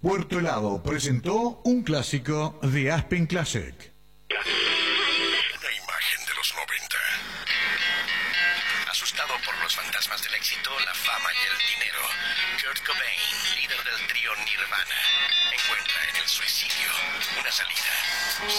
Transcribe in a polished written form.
Puerto Helado presentó un clásico de Aspen Classic. Una imagen de los 90. Asustado por los fantasmas del éxito, la fama y el dinero, Kurt Cobain, líder del trío Nirvana, encuentra en el suicidio una salida.